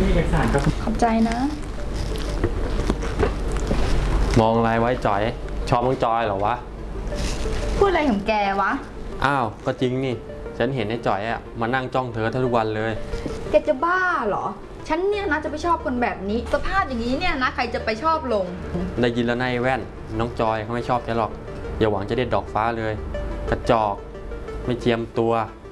เอกสารครับขอบใจนะมองอะไรไว้จอยชอบน้องจอยเหรอวะพูดอะไรของแกวะอ้าวก็จริงนี่ฉันเห็นไอ้จอยอะมานั่งจ้องเธอทุกวันเลยแกจะบ้าเหรอฉันเนี่ยนะจะไปชอบคนแบบนี้สภาพอย่างนี้เนี่ยนะใครจะไปชอบลงได้ยินแล้วนายแว่นน้องจอยเขาไม่ชอบแกหรอกอย่าหวังจะได้ดอกฟ้าเลยกระจอกไม่เจียมตัว